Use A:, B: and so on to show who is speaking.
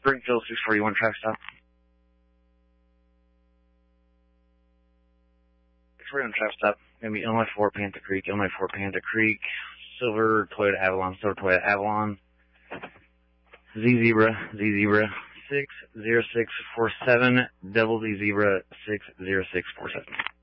A: Springfield 641 traffic stop. 641 traffic stop. Gonna be Illinois 4 Panther Creek, Illinois 4 Panther Creek, Silver Toyota Avalon, Silver Toyota Avalon, Z Zebra 60647, double Z Zebra 60647.